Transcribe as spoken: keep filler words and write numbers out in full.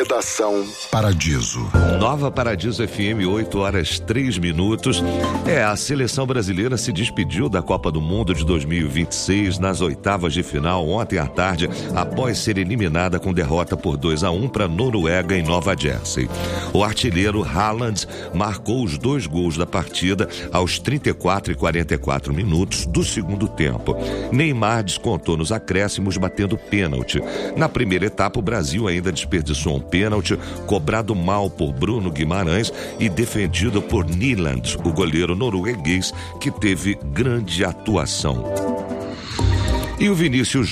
Redação Paradiso. Nova Paradiso F M, oito horas três minutos. É, a seleção brasileira se despediu da Copa do Mundo de dois mil e vinte e seis nas oitavas de final ontem à tarde, após ser eliminada com derrota por dois a um para Noruega em Nova Jersey. O artilheiro Haaland marcou os dois gols da partida aos trinta e quatro e quarenta e quatro minutos do segundo tempo. Neymar descontou nos acréscimos batendo pênalti. Na primeira etapa, o Brasil ainda desperdiçou um pênalti cobrado mal por Bruno Guimarães e defendido por Nyland, o goleiro norueguês, que teve grande atuação. E o Vinícius